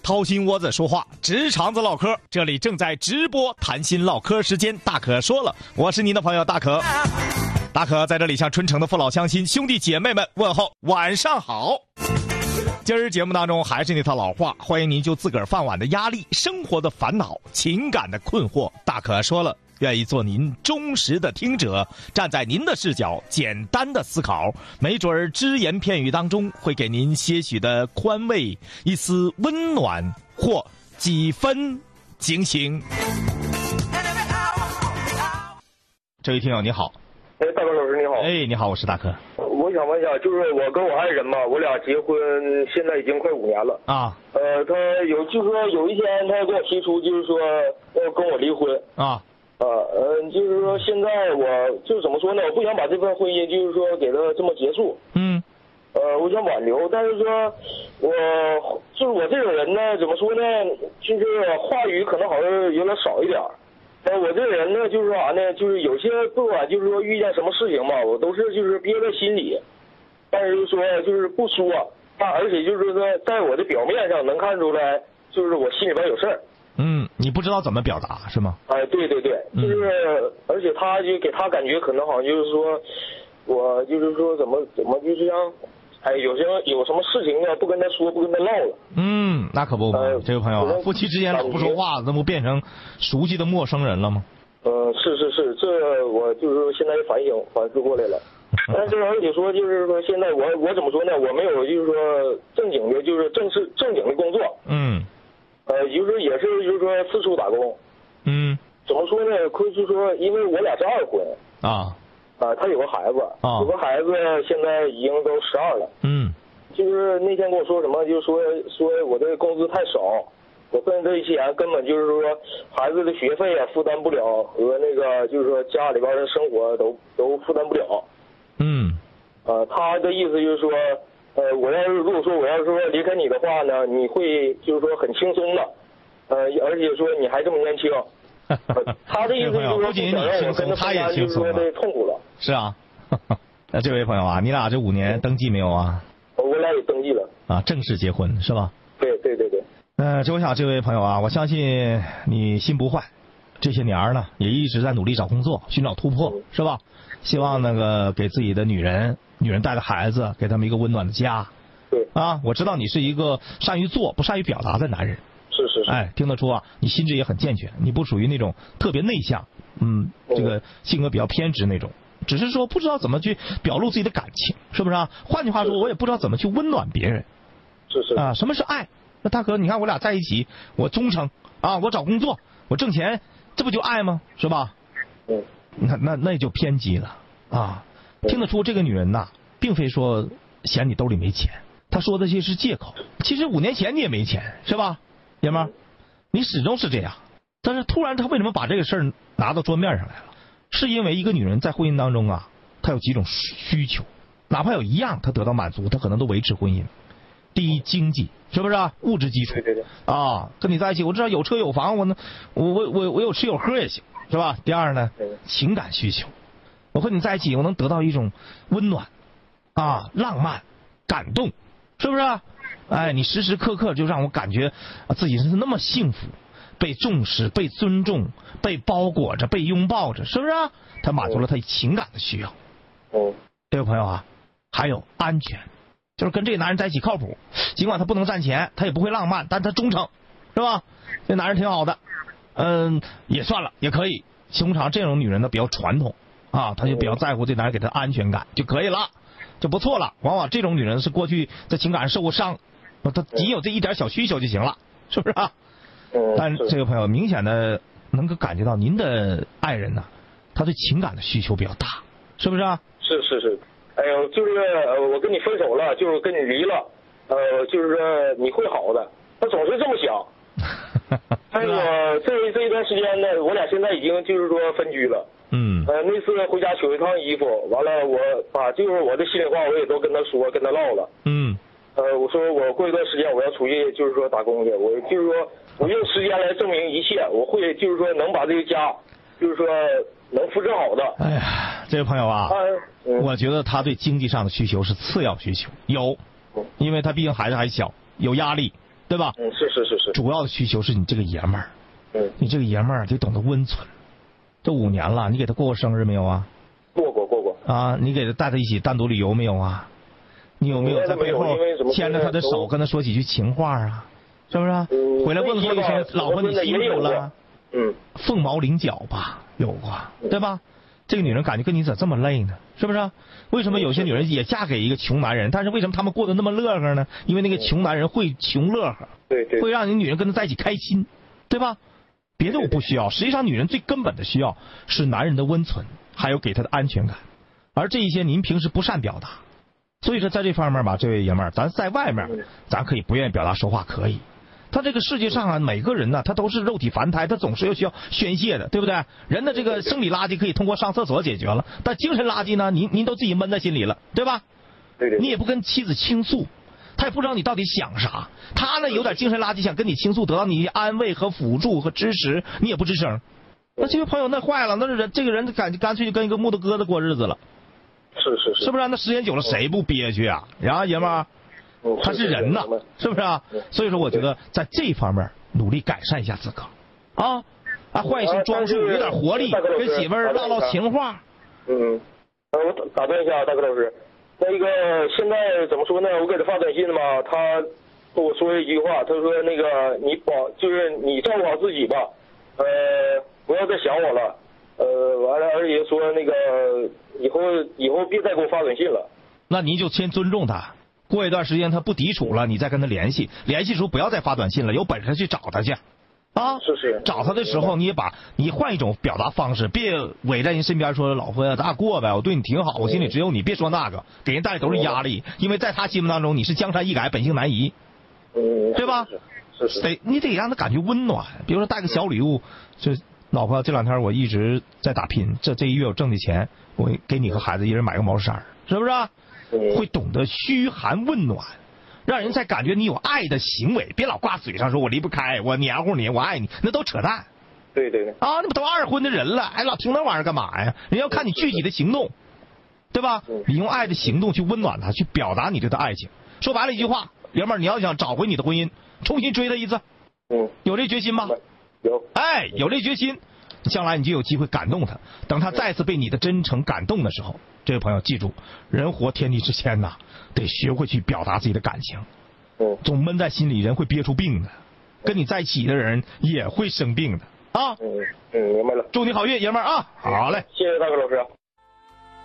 掏心窝子说话，直肠子唠嗑，这里正在直播谈心唠嗑时间。大可说了，我是您的朋友大可。大可在这里向春城的父老乡亲、兄弟姐妹们问候晚上好。今儿节目当中还是那套老话，欢迎您就自个儿饭碗的压力、生活的烦恼、情感的困惑，大可说了，愿意做您忠实的听者，站在您的视角简单的思考，没准儿只言片语当中会给您些许的宽慰，一丝温暖或几分警醒。这位听友你好。 大哥老师你好。 你好，我是大可。 我想问一下，就是我跟我爱人嘛，我俩结婚现在已经快5年了啊。 他就是说有一天他跟我提出，就是说要跟我离婚啊。 就是说现在我就是怎么说呢，我不想把这份婚姻就是说给他这么结束。我想挽留，但是说我这种人呢，怎么说呢，就是话语可能好像有点少一点。我这人呢，就是啥呢，就是有些不管就是说遇见什么事情嘛，我都是就是憋在心里，但是说就是不说，而且就是说在我的表面上能看出来，就是我心里边有事儿。 你不知道怎么表达是吗？ 对，就是而且他就给他感觉可能好像就是说，我就是说怎么就这样，有什么事情呢不跟他说，不跟他唠了。 那可不嘛，这位朋友啊，夫妻之间老不说话，那不变成熟悉的陌生人了吗？ 是，这我就是说现在反思过来了。但是而且说就是说现在我怎么说呢？我没有就是说正经的，就是正经的工作。就是也是就是说四处打工。怎么说呢？可以就是说，因为我俩是二婚他有个孩子，有个孩子现在已经都12了。就是那天跟我说什么，就是说我的工资太少，我挣这些钱根本就是说孩子的学费负担不了，和那个就是说家里边的生活都负担不了。他的意思就是说，如果说我要是说离开你的话呢，你会就是说很轻松的，而且说你还这么年轻。他的意思就是说， 不仅你轻松，他也轻松的痛苦了。 是啊。那这位朋友啊，你俩这5年登记没有啊？ 我俩也登记了正式结婚是吧？ 对。 我想这位朋友啊，我相信你心不坏，这些年呢也一直在努力找工作，寻找突破，是吧？希望那个给自己的女人带着孩子，给他们一个温暖的家。 对我知道你是一个善于做不善于表达的男人。 是。 听得出你心智也很健全，你不属于那种特别内向，这个性格比较偏执那种，只是说不知道怎么去表露自己的感情，是不是啊？换句话说，我也不知道怎么去温暖别人。 是什么是爱？那大哥，你看我俩在一起，我忠诚我找工作，我挣钱，这不就爱吗？是吧？那就偏激了听得出这个女人并非说嫌你兜里没钱，她说的这是借口。其实5年前你也没钱，是吧？爷们儿，你始终是这样，但是突然她为什么把这个事儿拿到桌面上来了？是因为一个女人在婚姻当中她有几种需求，哪怕有一样她得到满足，她可能都维持婚姻。第一，经济，是不是物质基础？ 对跟你在一起，我知道有车有房，我有吃有喝也行，是吧？第二呢，情感需求，我和你在一起，我能得到一种温暖浪漫感动，是不是？你时时刻刻就让我感觉自己是那么幸福，被重视，被尊重，被包裹着，被拥抱着，是不是？他满足了他情感的需要。这位朋友还有安全，就是跟这个男人在一起靠谱，尽管他不能赚钱，他也不会浪漫，但他忠诚，是吧？这男人挺好的。也算了，也可以。通常这种女人呢比较传统她就比较在乎这男人给她安全感就可以了，就不错了。往往这种女人是过去在情感上受过伤，她仅有这一点小需求就行了，是不是但是这个朋友明显的能够感觉到您的爱人他对情感的需求比较大，是不是是。就是我跟你分手了，就是跟你离了，就是说你会好的，他总是这么想。但是我这一段时间呢，我俩现在已经就是说分居了。那次回家取一趟衣服，完了我把就是我的心里话我也都跟他说，跟他唠了。我说我过一段时间我要出去就是说打工去，我就是说我用时间来证明一切，我会就是说能把这个家就是说能扶持好的。 哎呀，这位朋友我觉得他对经济上的需求是次要需求，因为他毕竟孩子还小，有压力， 对吧？ 是。 主要的需求是你这个爷们儿，你这个爷们儿得懂得温存。这5年了，你给他过生日没有啊？ 过。 啊，你给他带他一起单独旅游没有啊？你有没有在背后牵着他的手，跟他说几句情话啊？是不是？回来问候一声，老婆你辛苦了。凤毛麟角吧，有过，对吧？这个女人感觉跟你咋这么累呢？是不是？为什么有些女人也嫁给一个穷男人，但是为什么他们过得那么乐呵呢？因为那个穷男人会穷乐呵， 对， 会让你女人跟他在一起开心，对吧？别的我不需要，实际上女人最根本的需要是男人的温存，还有给她的安全感，而这一些您平时不善表达，所以说在这方面吧，这位爷们儿，咱在外面咱可以不愿意表达说话，可以。他这个世界上啊，每个人呢，他都是肉体凡胎，他总是要需要宣泄的，对不对？人的这个生理垃圾可以通过上厕所解决了，但精神垃圾呢，您都自己闷在心里了，对吧？ 对。 你也不跟妻子倾诉，他也不知道你到底想啥。他呢有点精神垃圾，想跟你倾诉，得到你安慰和辅助和支持，你也不吱声。那这位朋友那坏了，那是这个人干脆就跟一个木头疙瘩过日子了。是不是？那时间久了谁不憋屈啊？爷们儿。他是人呐，是不是啊？所以说，我觉得在这方面努力改善一下自个啊，换一身装束，有点活力，跟媳妇儿唠情话。 我打断一下，大哥老师，那个现在怎么说呢？我给他发短信嘛，他跟我说一句话，他说那个就是你照顾好自己吧，不要再想我了，完了，而且说那个以后别再给我发短信了。 那您就先尊重他。过一段时间他不抵触了，你再跟他联系的时候不要再发短信了，有本事去找他去啊！ 是。 找他的时候你换一种表达方式，别围在人身边说老婆呀，咱俩过呗，我对你挺好，我心里只有你，别说那个，给人带来都是压力，因为在他心目当中你是江山易改，本性难移，对吧？ 是。 你得让他感觉温暖，比如说带个小礼物，就老婆这2天我一直在打拼，这1月我挣的钱，我给你和孩子一人买个毛衫，是不是？会懂得嘘寒问暖，让人在感觉你有爱的行为，别老挂嘴上说我离不开，我黏糊你，我爱你，那都扯淡。 对。 啊，那不都2婚的人了，老听那玩意儿干嘛呀？人要看你具体的行动，对吧？你用爱的行动去温暖他，去表达你对他爱情。说白了一句话，爷们儿，你要想找回你的婚姻，重新追他一次，有这决心吗？ 有。 有这决心，将来你就有机会感动他。等他再次被你的真诚感动的时候，这位朋友记住，人活天地之间呐，得学会去表达自己的感情。总闷在心里，人会憋出病的。跟你在一起的人也会生病的啊。 明白了。 祝你好运，爷们儿啊！好嘞， 谢谢大哥老师。